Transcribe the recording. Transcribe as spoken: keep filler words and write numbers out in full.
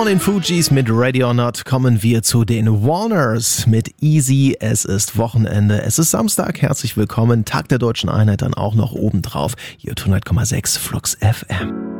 von den Fugees mit Ready or Not kommen wir zu den Warners mit Easy. Es ist Wochenende, es ist Samstag, herzlich willkommen, Tag der Deutschen Einheit dann auch noch obendrauf. Hier hundert Komma sechs Flux F M.